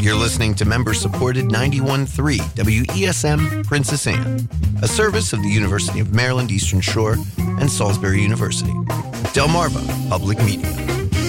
You're listening to member-supported 91.3 WESM Princess Anne, a service of the University of Maryland Eastern Shore and Salisbury University. Delmarva Public Media.